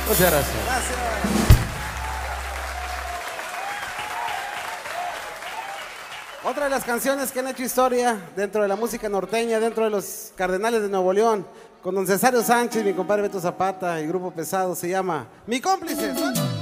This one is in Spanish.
Muchas gracias. Gracias. Otra de las canciones que han hecho historia dentro de la música norteña, dentro de los Cardenales de Nuevo León, con don Cesario Sánchez, mi compadre Beto Zapata y Grupo Pesado, se llama Mi Cómplice.